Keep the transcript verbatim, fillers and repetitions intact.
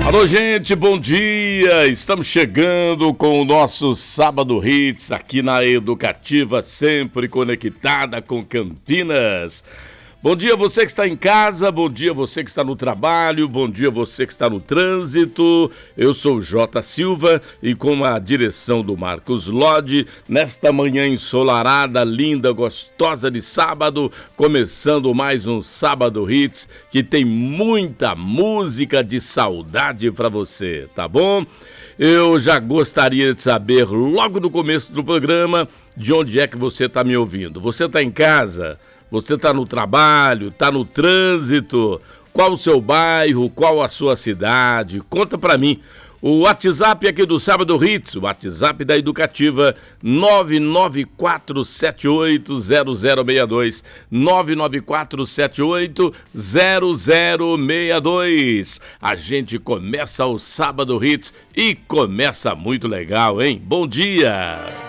Alô, gente, bom dia! Estamos chegando com o nosso Sábado Hits aqui na Educativa, sempre conectada com Campinas. Bom dia você que está em casa, bom dia você que está no trabalho, bom dia você que está no trânsito. Eu sou o J. Silva e com a direção do Marcos Lodi, nesta manhã ensolarada, linda, gostosa de sábado, começando mais um Sábado Hits que tem muita música de saudade para você, tá bom? Eu já gostaria de saber, logo no começo do programa, de onde é que você está me ouvindo. Você está em casa? Você está no trabalho, está no trânsito? Qual o seu bairro, qual a sua cidade? Conta para mim. O WhatsApp aqui do Sábado Hits, o WhatsApp da Educativa, nove nove quatro sete oito zero zero seis dois, nove nove quatro sete oito zero zero seis dois. A gente começa o Sábado Hits e começa muito legal, hein? Bom dia!